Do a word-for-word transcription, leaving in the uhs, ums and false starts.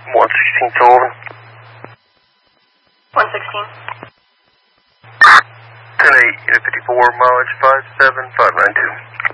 one sixteen Sullivan. one sixteen. ten eight, fifty-four, mileage five seven five nine two.